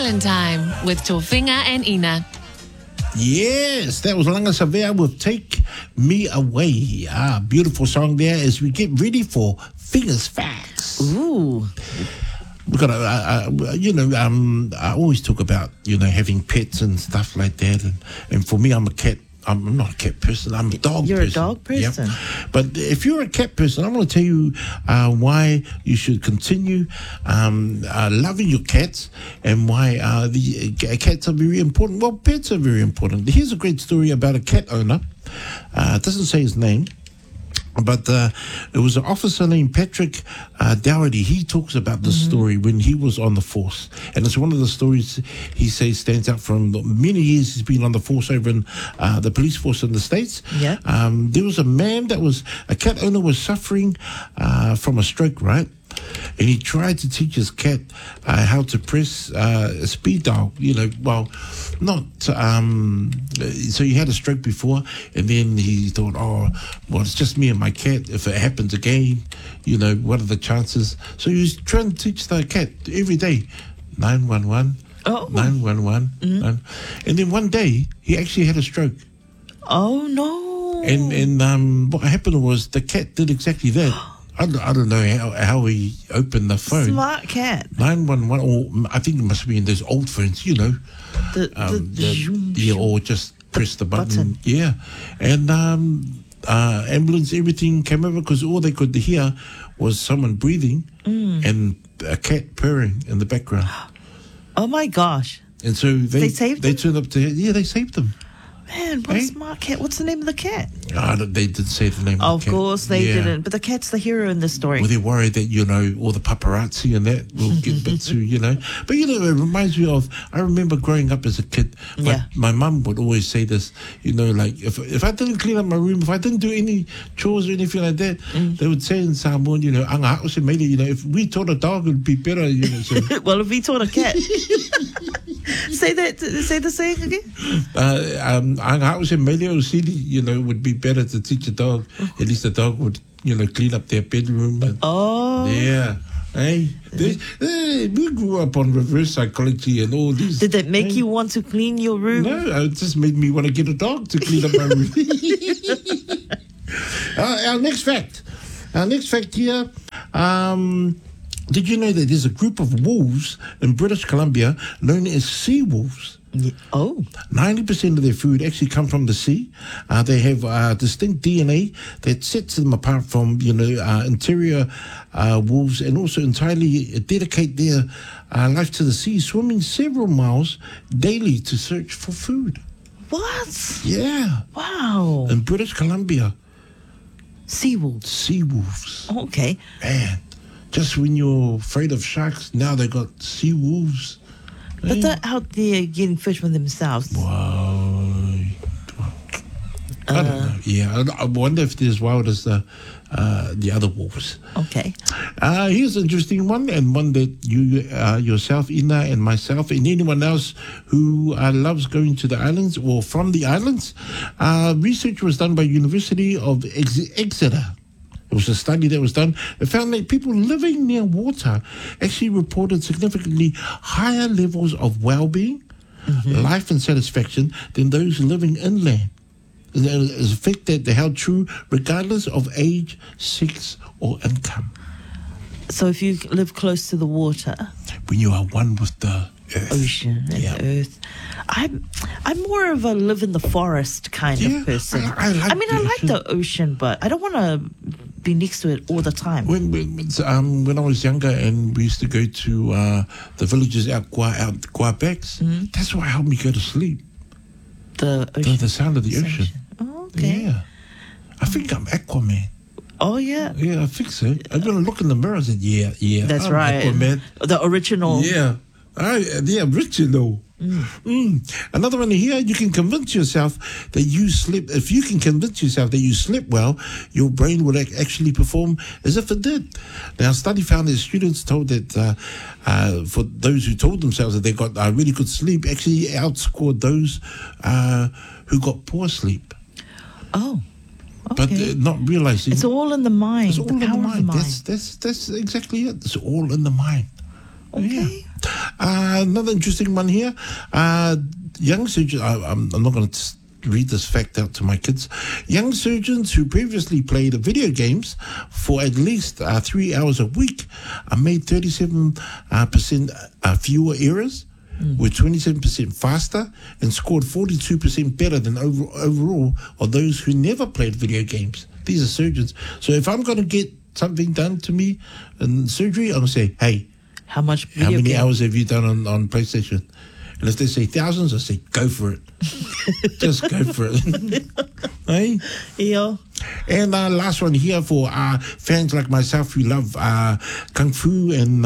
Island Time with Tofinga and Ina. Yes, that was Langa Savea with Take Me Away. Beautiful song there as we get ready for Fingers Facts. Ooh. We've got I always talk about, having pets and stuff like that. And for me, I'm not a cat person. I'm a dog person. You're a dog person. Yep. But if you're a cat person, I want to tell you why you should continue loving your cats and why the cats are very important. Well, pets are very important. Here's a great story about a cat owner. It doesn't say his name. But it was an officer named Patrick Dougherty. He talks about this story when he was on the force. And it's one of the stories he says stands out from the many years he's been on the force over in the police force in the States. Yeah. There was a man a cat owner was suffering from a stroke, right? And he tried to teach his cat how to press a speed dial, so he had a stroke before, and then he thought, it's just me and my cat. If it happens again, what are the chances? So he was trying to teach the cat every day, 911, 911. And then one day, he actually had a stroke. Oh, no. And what happened was the cat did exactly that. I don't know how he opened the phone. Smart cat. 911, or I think it must be in those old phones, or just press the button. Yeah. And ambulance, everything came over because all they could hear was someone breathing and a cat purring in the background. Oh, my gosh. And so they saved them? turned up to, they saved them. Man, what a smart cat. What's the name of the cat? They didn't say the name of the cat. Of course they didn't. But the cat's the hero in this story. Well, they're worried that, all the paparazzi and that will get bit too, But, it reminds me of, I remember growing up as a kid, my mum would always say this, if I didn't clean up my room, if I didn't do any chores or anything like that, they would say in Samoan, if we taught a dog, it would be better, So. Well, if we taught a cat. Say the saying again. Would be better to teach a dog. At least the dog would, clean up their bedroom. Yeah. Hey, we grew up on reverse psychology and all this. Did that make you want to clean your room? No, it just made me want to get a dog to clean up my room. Our next fact here. Did you know that there's a group of wolves in British Columbia known as sea wolves? Yeah. Oh. 90% of their food actually come from the sea. They have distinct DNA that sets them apart from, interior wolves, and also entirely dedicate their life to the sea, swimming several miles daily to search for food. What? Yeah. Wow. In British Columbia. Sea wolves. Sea wolves. Okay. Man. Just when you're afraid of sharks, now they got sea wolves. But they're out there getting fish for themselves. Wow. I don't know. Yeah, I wonder if they're as wild as the other wolves. Okay. Here's an interesting one, and one that you yourself, Ina, and myself, and anyone else who loves going to the islands or from the islands. Research was done by University of Exeter. It was a study that was done. It found that people living near water actually reported significantly higher levels of well-being, life and satisfaction than those living inland. And it is a fact that they held true regardless of age, sex, or income. So if you live close to the water, when you are one with the earth. Ocean and earth. I'm more of a live in the forest kind of person. I like the ocean, but I don't want to be next to it all the time. When I was younger and we used to go to the villages out Guabeks, that's what helped me go to sleep. The ocean. The sound of the ocean. Oh, okay. Yeah. I think I'm Aquaman. Oh, yeah. Yeah, I think so. I'm going to look in the mirror and say, yeah. That's I'm right. Aquaman. The original. Yeah. The original. Another one here, you can convince yourself that you sleep. If you can convince yourself that you sleep well, your brain would actually perform as if it did. Now, a study found that students told that for those who told themselves that they got really good sleep, actually outscored those who got poor sleep. Oh. But Okay. not realizing it's all in the mind. It's all in the mind. That's exactly it. It's all in the mind. Okay. Yeah. Another interesting one here. Young surgeons, I'm not going to read this fact out to my kids. Young surgeons who previously played video games for at least 3 hours a week made 37% fewer errors, were 27% faster, and scored 42% better than overall of those who never played video games. These are surgeons. So if I'm going to get something done to me in surgery, I'm going to say, hey, how many hours have you done on PlayStation? And if they say thousands, I say, go for it. Just go for it. Hey? Yeah. And last one here for fans like myself who love Kung Fu and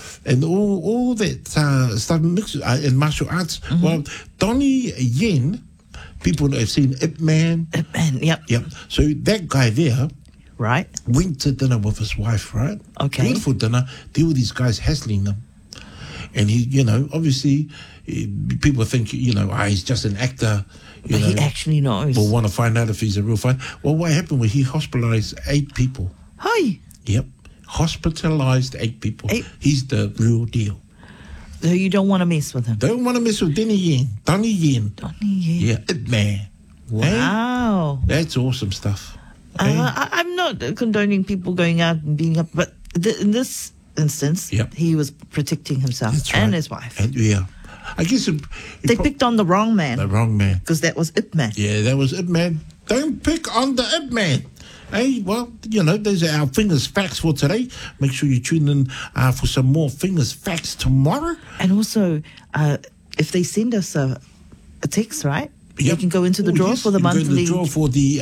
all that stuff mixed in martial arts. Mm-hmm. Well, Donnie Yen, people have seen Ip Man. Ip Man, yep. So that guy there, right, went to dinner with his wife, right? Okay. Beautiful dinner. There were these guys hassling them. And he, obviously, people think, he's just an actor. But he actually knows. Or want to find out if he's a real fighter. Well, what happened was he hospitalized 8 people. Hi. Yep. Hospitalized 8 people. He's the real deal. So you don't want to mess with him? Don't want to mess with Donnie Yen. Donnie Yen. Yeah, man. Wow. Hey? That's awesome stuff. Hey? I'm not condoning people going out and being up, but in this instance, he was protecting himself and his wife. And, I guess they picked on the wrong man. The wrong man. Because that was Ip Man. Yeah, that was Ip Man. Don't pick on the Ip Man. Hey, well, those are our Fingers Facts for today. Make sure you tune in for some more Fingers Facts tomorrow. And also, if they send us a text, right? You can go into the draw for the monthly. Go into the draw for the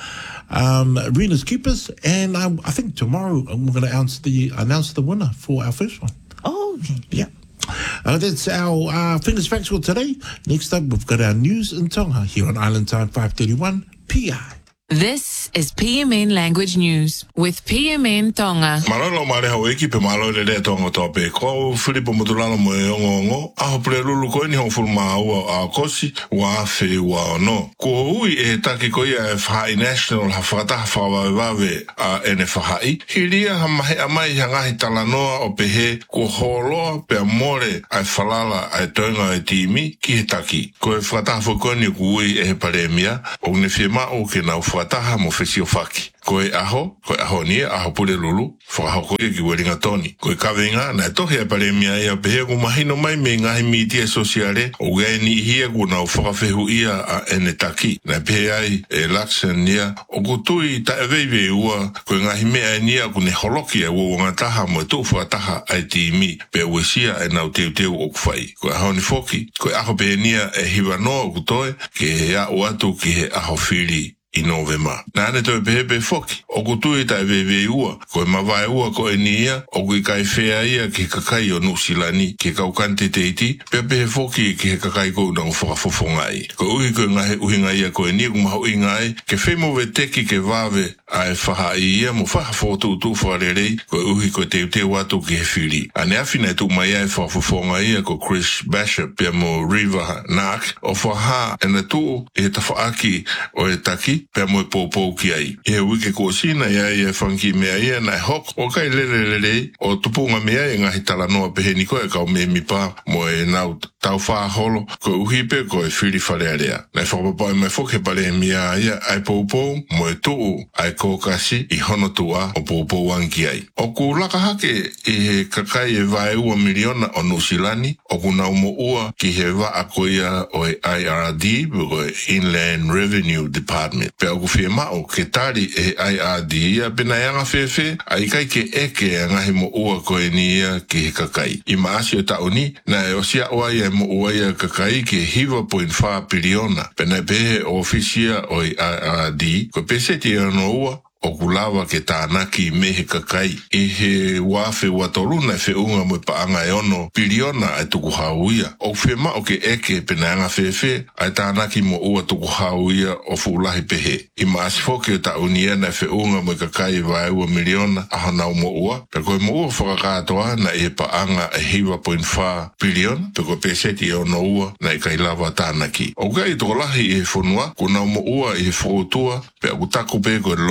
Arenas Keepers. And I think tomorrow we're going to announce the winner for our first one. Oh, okay. Yeah. That's our Fingers Facts for today. Next up, we've got our news in Tonga here on Island Time 531 PI. This is PMN Language News with PMN Tonga. Malolo mare hau eki pe malo le tonga tope ko Filipo Mutulano mo ngongo a pule lulu ko ni ho fulma a kosi wa fe wa no ko ui e taki ko ia fa national ha fata fa wa a NFHI hilia ha mai amai hanga hitalanoa o pehe ko holo pe amore a falala a tonga e timi ki taki ko e fata fo ko ni kui e paremia o ne fema o ke na fataha mo fesio faki. Koe aho ni aho pule lulu, whakaho koe ki weringa toni. Koe kawenga na tohe a paremia ia pehe ku mahino mai me ngahi mitia sosiale o gai ni hia ku na whakawhehu ia a ene taki. Na pehe ai e laksen nia o kutui ta eweiwe ua koe ngahi mea nia ku ne holoki e wangataha mo e tu whataha ai tiimi pe uesia e nau teu o kuwhai. Koe aho ni foki, koe aho pehe nia e hiwa noa o kutoe ke he a uatu ki he aho whiri. I Novema. Na ane toi pehepe foki. O kutui tai wewe ua. Koe mawai ua ko e nia. O kui kai whea ia ki kakai o Nusilani. Ki kaukante teiti. Pepe foki ki he kakai kou na whakafofongai. Ko uhi koe ngahe uhinga ia ko e nia kumaho ingai. Ke whemo we teki ke wawe a e whaha i ia mo whakafotu tu wharerei. Ko uhi koe te watu ki he whiri. Ane awhina tu mai ai whakafofongai ia ko Chris Bishop. Pia mo Riva Nak. O whaha ena tu e ta whaaki o e taki. Pea moe pōpō ki ai. E wike kua sina ia e whanki mea ia nai hok o kai lere o tupunga mea e ngahi tala noa pehe ni koe kau me mipa mo e nau tau wha holo ko uhipe ko e whiri wharearea. Nai whakapapai mai whoke pare mea ia ai pōpō mo e tuu ai kōkasi i hono tua o pōpō wanki ai. O ku laka hake i he kakai e vae ua miliona o Nusilani o ku nau mo ua ki he wa a koia o e IRD o e Inland Revenue Department. Pea o ku whia mao ke tari e IRD ia pena yanga whewhe a i kai ke eke a ngahi mo ua koe ni ia ki he kakai. I maasi o taoni na e o sia oa ia mo ua ia kakai ke hiva 0.5 biliona. Pena pehe o ofisia o i IRD ko peseti e no ua o kulawa ke tānaki me he kakai. I he wafe watoruna e whiunga mo paanga e ono biliona ai tuku hauia. O whima o ke eke penaanga whewhe ai tānaki mo ua tuku hauia o fuulahi pehe. I maasi whoke o taunia na whiunga mo kakai vai ua miliona a hanau mo ua. Pe koe mo ua whakakatoa na e paanga e hiwa 0.5 biliona. Pe koe peseti e ono ua na i kai lava tānaki. O kai tokolahi e whonua kuna mo ua i he whootua pe aku taku pe koe long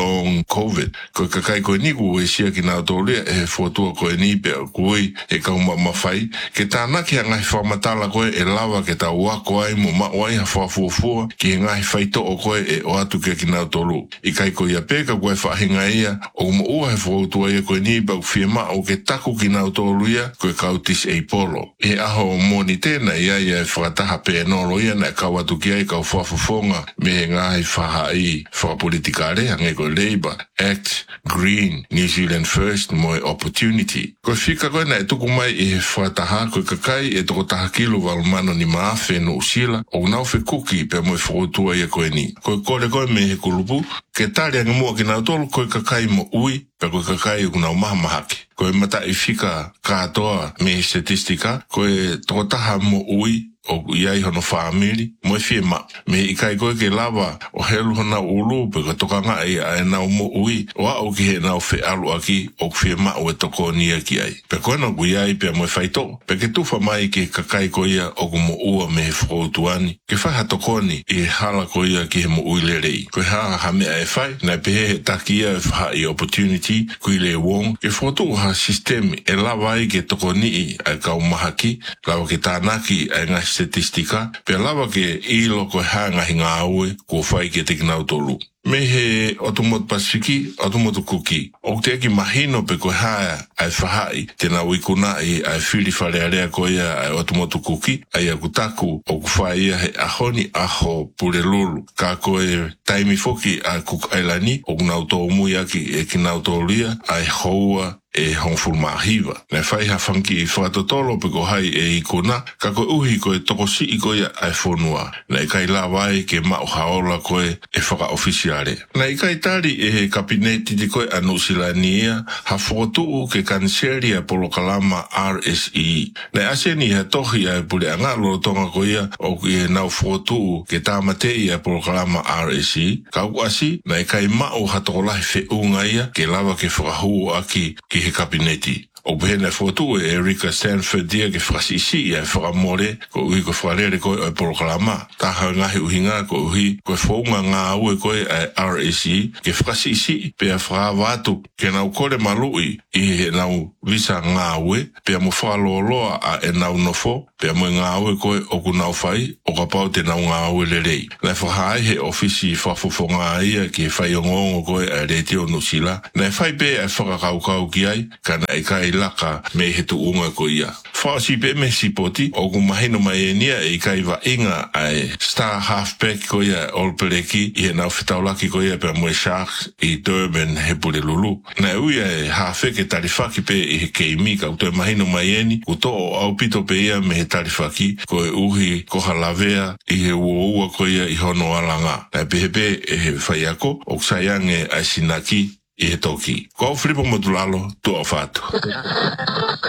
COVID. Ko kakai ko ni ku e sia ki na tole e foto ko ni pe ko e ka ma fai ke tana ki ngai whamatala koe e lawa ke ta ua koe mo ma wai ha whafuafua ki ngai whaito o koe e o atu ke ki nau tolu. I kai ko ia peka koe whahinga ia o mo ua he whautua ia koe ni bau whiema o ke taku ki nau tolu ia koe kautis e polo. E aho o moni tēna ia ia e whakataha pe nolo ia na kau atu ki ai kau whafufonga me ngai whaha i whapolitikare hange koe Labour, Act, Green, New Zealand First, moe Opportunity. Koe whika koe na e tuku mai e whakataha koe kakai e toko taha kilo walmano ni maafe no usila o nau fe kuki pe moe whaotua ia koe ni. Koe kore koe me he kulupu, ke tari ange mua ki nau tolu koe kakai mo ui pe koe kakai ku nau maha mahake. Koe mata i whika katoa me statistika, koe toko taha mo ui o iai hono whaamiri, moe whiema. Me i kai koe ke lawa o helu hona ulu pe koe toka ngai a e nau mo ui o au ki he nau whi alu aki o whiema o e toko nia ki ai. Pe koe no ku iai pe moe whaito, pe ke tuwha mai ke kakai koe ia o ku mo ua me he whautuani. Ke whai hatokoni i hala koe ia ki he mo ui le rei. Koe haa ha mea e whai, na pe he takia e wha i opportunity, kui le wong, ke whotu ha sistemi e lawa ai ke toko nii ai kau mahaki, lawa ke tānaki ai ngai statistika, pe lawa ke ilo koe hanga hinga aue, ko whai ke te kinau tolu. Me he Otumotu Pasifiki, Otumotu Kuki. O te eki mahino pe koe hae ai whahai, tēnā wikuna i ai whiri whare area koe ai Otumotu Kuki, ai a kutaku o kuwhai ia he ahoni aho pure lulu. Ka koe taimi foki a Cook Island o kunau tō umui aki e kinau tō lia, ai houa e hongful mahiwa. Nei whai ha whanki i whakatotolo pe ko hai e i kona, ka koe uhi koe toko si i koe ai whonua. Nei kai la wai ke mao haola koe e whaka-ofisiare. Nei kai tari e he kabineti di koe anu silania, ha whotu ke kanseri a Polokalama RSE. Nei aseni ha tohi ai pule anga lorotonga koe o ki e nau whotu ke tāmatei a Polokalama RSE. Ka uasi, nei kai mao ha tokolahi whiunga ia, ke lawa ke whakahu aki ki he kabineti. O pehena fotu e Erika Stanford dia ke whakasisi e whakamore ko uhi ko whakarere koe o Polokalama. Taha ngahi uhinga ko uhi ko whaunga ngā ue koe e RSE ke whakasisi pe a whakawatu ke nau kore malui i he nau visa ngā ue pe a mo whakaloloa a e nau nofo pe a mo ngā ue koe o ku nau whai o ka pau te nau ngā ue le rei. Nei whahai he ofisi whafufo ngā ia ki whai o ngongo koe e Reti o Nusila. Nei whai pe e whakakaukau ki ai kana e kai laka me he tu unga ko ia. Whaasi pe me sipoti o ku mahino mai e nia e kai wa inga ai star halfback ko ia Olpereki i he nau whetaulaki ko ia pe moe Sharks i Durban he pule lulu. Nei uia e hawheke tarifaki pe i he keimi ka utoe mahino mai eni ku to o au pito pe ia me he tarifaki ko e uhi ko halavea i he uoua ko ia i hono alanga. Nei pehepe e he whaiako o ksaiange ai sinaki i he toki. Ko au Filipo Motulalo, tu au whātu.